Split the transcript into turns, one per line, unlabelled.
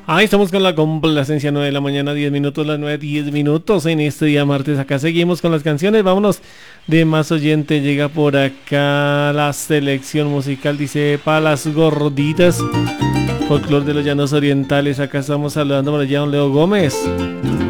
Ahí estamos con la complacencia 9 de la mañana, 10 minutos, las 9, 10 minutos en este día martes. Acá seguimos con las canciones. Vámonos de más oyente. Llega por acá la selección musical. Dice para las gorditas. Folclor de los Llanos Orientales. Acá estamos saludando por allá a don Leo Gómez.